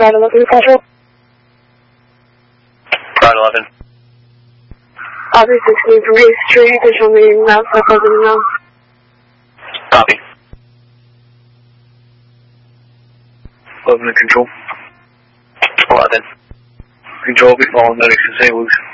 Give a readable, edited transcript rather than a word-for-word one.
Ride 11 Central. Ride 11. Copy 16 from 8th Street, additional meeting now, so closing now. Copy. 11 to control. 11. Control, be following medics to St. Luke's.